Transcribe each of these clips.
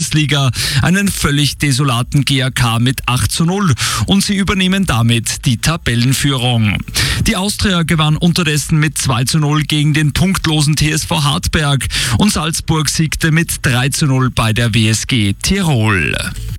Bundesliga einen völlig desolaten GAK mit 8:0 und sie übernehmen damit die Tabellenführung. Die Austria gewann unterdessen mit 2:0 gegen den punktlosen TSV Hartberg und Salzburg siegte mit 3:0 bei der WSG Tirol.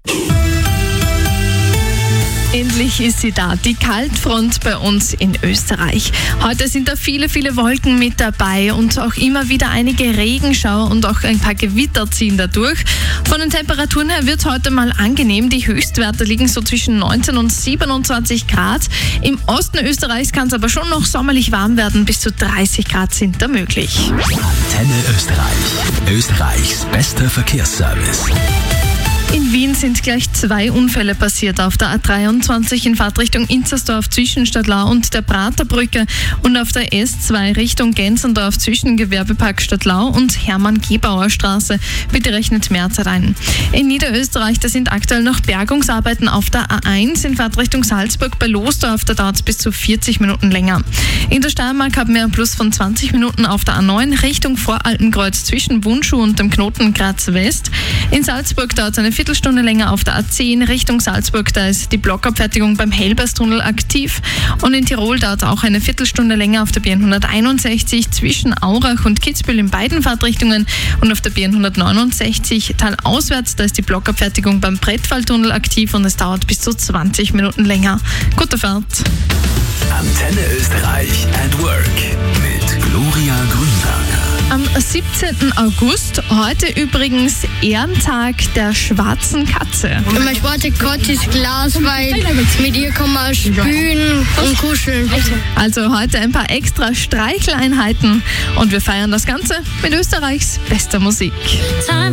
Endlich ist sie da, die Kaltfront bei uns in Österreich. Heute sind da viele, viele Wolken mit dabei und auch immer wieder einige Regenschauer und auch ein paar Gewitter ziehen da durch. Von den Temperaturen her wird es heute mal angenehm. Die Höchstwerte liegen so zwischen 19 und 27 Grad. Im Osten Österreichs kann es aber schon noch sommerlich warm werden. Bis zu 30 Grad sind da möglich. Antenne Österreich. Österreichs bester Verkehrsservice. In Wien sind gleich 2 Unfälle passiert auf der A23 in Fahrtrichtung Inzersdorf zwischen Stadtlau und der Praterbrücke und auf der S2 Richtung Gänserndorf zwischen Gewerbepark Stadtlau und Hermann-Gebauer Straße. Bitte rechnet mehr Zeit ein. In Niederösterreich, da sind aktuell noch Bergungsarbeiten auf der A1 in Fahrtrichtung Salzburg bei Losdorf. Da dauert es bis zu 40 Minuten länger. In der Steiermark haben wir einen Plus von 20 Minuten auf der A9 Richtung Voraltenkreuz zwischen Wunschuh und dem Knoten Graz West. In Salzburg dauert es eine Viertelstunde länger auf der A10 Richtung Salzburg. Da ist die Blockabfertigung beim Helberstunnel aktiv. Und in Tirol dauert auch eine Viertelstunde länger auf der B161 zwischen Aurach und Kitzbühel in beiden Fahrtrichtungen. Und auf der B169 talauswärts, da ist die Blockabfertigung beim Brettfalltunnel aktiv und es dauert bis zu 20 Minuten länger. Gute Fahrt! Antenne Österreich at Work mit Gloria Grünberger. Am 17. August, heute übrigens Ehrentag der schwarzen Katze. Mein Sportgott ist Glas, weil mit ihr kann man spülen und kuscheln. Also heute ein paar extra Streicheleinheiten und wir feiern das Ganze mit Österreichs bester Musik.